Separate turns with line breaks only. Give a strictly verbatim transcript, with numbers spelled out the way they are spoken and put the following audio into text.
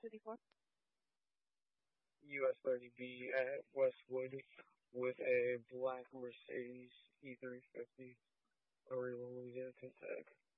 U S thirty B at Westwood with a black Mercedes E three fifty, a Louisiana Tech.